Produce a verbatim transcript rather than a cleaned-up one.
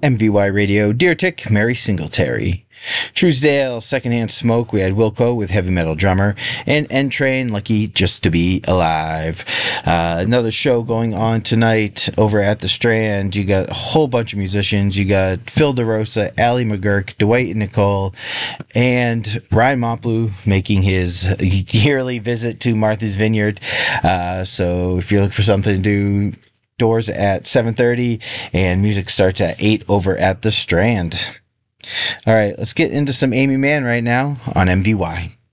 M V Y Radio, Deer Tick, Mary Singletary. Truesdale, Secondhand Smoke, we had Wilco with Heavy Metal Drummer, and N-Train, Lucky Just to Be Alive. Uh, another show going on tonight over at the Strand. You got a whole bunch of musicians. You got Phil DeRosa, Allie McGurk, Dwight and Nicole, and Ryan Montbleu making his yearly visit to Martha's Vineyard. Uh, so if you're looking for something to do, doors at seven thirty, and music starts at eight over at the Strand. All right, let's get into some Amy Mann right now on M V Y.